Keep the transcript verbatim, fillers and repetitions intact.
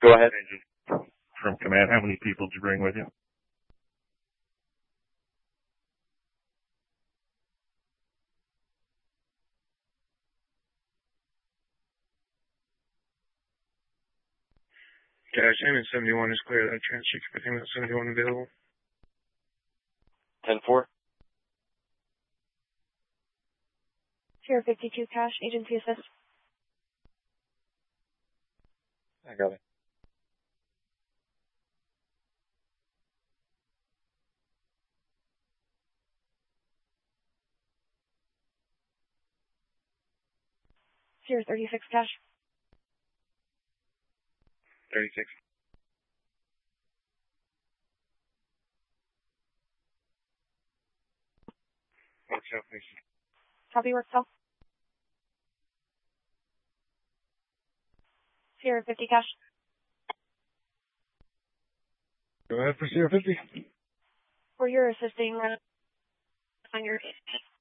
Go ahead. From command, how many people did you bring with you? Dash M and seventy-one is clear. That transfer everything at seventy-one available. ten four. Sierra fifty-two cash, agency assist. I got it. Sierra thirty-six cash. thirty-six. Works out, please. Copy, works out. Sierra fifty cash. Go ahead for Sierra fifty. Where you're assisting uh, on your